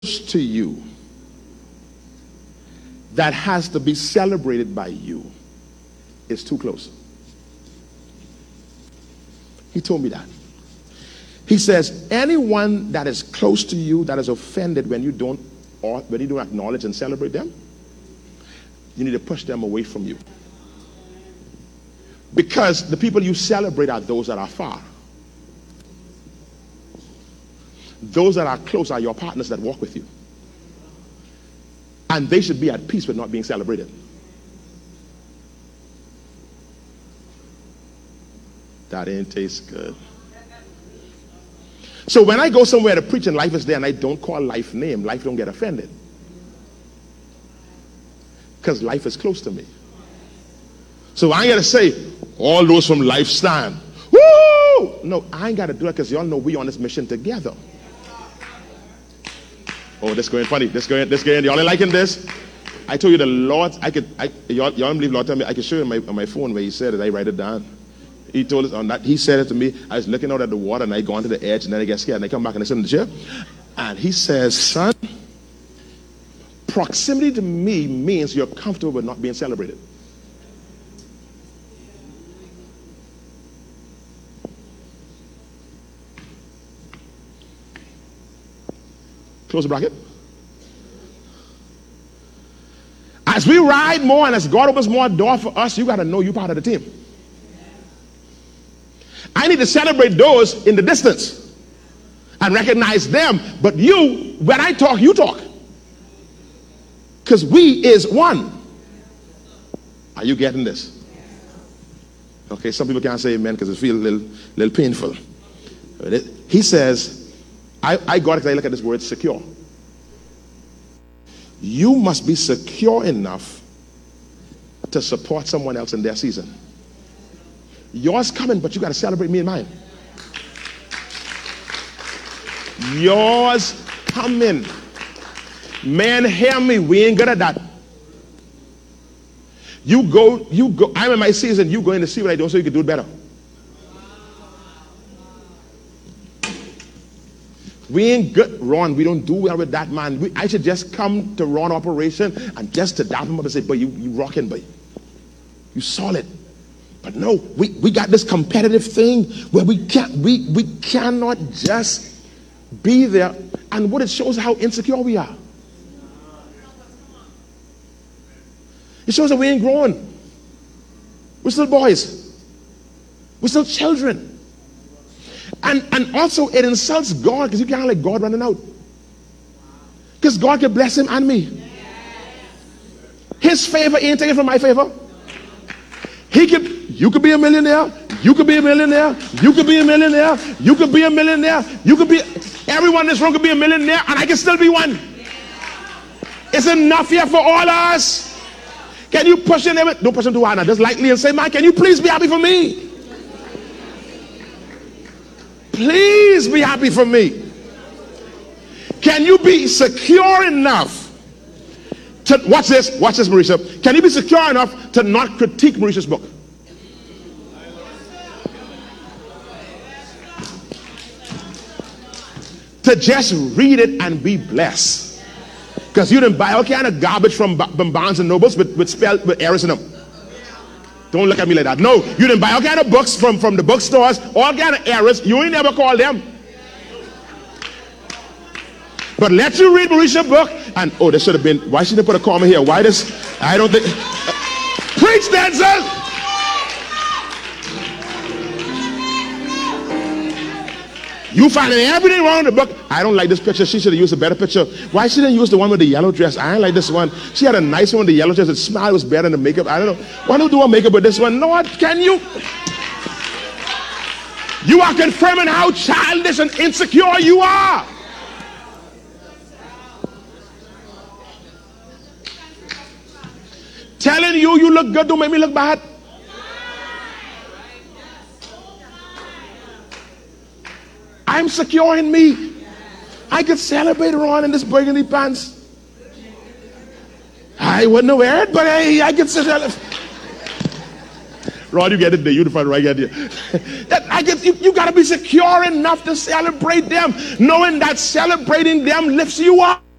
to you that has to be celebrated by you is too close. He told me that. He says, anyone that is close to you that is offended when you don't acknowledge and celebrate them, you need to push them away from you. Because the people you celebrate are those that are far. Those that are close are your partners that walk with you. And they should be at peace with not being celebrated. That ain't taste good. So when I go somewhere to preach and life is there and I don't call life name, life don't get offended. Because life is close to me. So I ain't got to say, all those from life stand. Woo! No, I ain't got to do it because y'all know we on this mission together. Oh, this going funny. This going. Y'all ain't liking this? I told you the Lord, y'all don't believe Lord tell me, I can show you on my phone where he said it, I write it down. He told us on that, he said it to me. I was looking out at the water and I go onto the edge and then I get scared and I come back and I sit in the chair. And he says, son, proximity to me means you're comfortable with not being celebrated. Close the bracket. As we ride more and as God opens more doors for us, you got to know you're part of the team. I need to celebrate those in the distance and recognize them. But you, when I talk, you talk. Because we is one. Are you getting this? Okay, some people can't say amen because it feels a little painful. He says, I got it because I look at this word secure. You must be secure enough to support someone else in their season. Yours coming, but you got to celebrate me and mine. Yours coming. Man, hear me. We ain't good at that. You go. I'm in my season. You go in to see what I do so you can do it better. We ain't good, Ron. We don't do well with that, man. I should just come to Ron operation and just to dap him up and say, but you rocking, but you solid. But no, we got this competitive thing where we cannot just be there. And what it shows how insecure we are. It shows that we ain't grown. We're still boys. We're still children. And also it insults God because you can't let God running out. Because God can bless him and me. His favor ain't taken from my favor. You could be a millionaire. You could be a millionaire. You could be a millionaire. You could be a millionaire. Everyone in this room could be a millionaire and I can still be one. It's enough here for all of us. Can you push your neighbor? Don't push him too hard now. Just lightly and say, man, can you please be happy for me? Please be happy for me. Can you be secure enough to, watch this, Marisha. Can you be secure enough to not critique Marisha's book? To just read it and be blessed. Because you didn't buy all kind of garbage from Barnes and Nobles with errors in them. Don't look at me like that. No, you didn't buy all kind of books from the bookstores, all kind of errors. You ain't never called them. But let you read Marisha's book, and there should have been, why should they put a comma here? Why this? I don't think. Preach, Denzel! You finding everything wrong with the book. I don't like this picture. She should have used a better picture. Why she didn't use the one with the yellow dress? I ain't like this one. She had a nice one with the yellow dress. It smiled, was better than the makeup. I don't know. Why don't do a makeup with this one? Lord, can you? You are confirming how childish and insecure you are. Telling you look good don't make me look bad. I'm secure in me. I could celebrate Ron in this burgundy pants. I wouldn't wear it, but I could celebrate. Ron, you get it there. You the front right here. You got to be secure enough to celebrate them, knowing that celebrating them lifts you up.